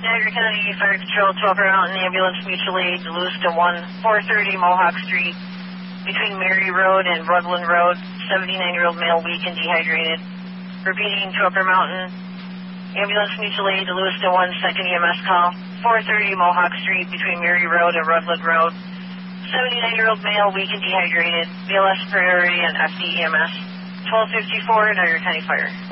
Niagara County Fire Control, 12 Mountain Ambulance Mutual Aid, Duluth to 430 Mohawk Street, between Mary Road and Rugland Road, 79-year-old male, weak and dehydrated. Repeating to Upper Mountain, Ambulance Mutual Aid, Duluth to 2nd EMS call, 430 Mohawk Street, between Mary Road and Rugland Road, 79-year-old male, weak and dehydrated, BLS priority and FD EMS, 1254, Niagara County Fire.